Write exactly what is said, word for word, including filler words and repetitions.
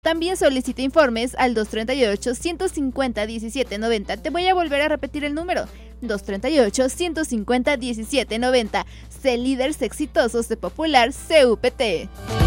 También solicita informes al dos treinta y ocho, ciento cincuenta, diecisiete noventa. Te voy a volver a repetir el número. dos treinta y ocho, ciento cincuenta, diecisiete noventa. Sé líderes exitosos de Popular C U P T.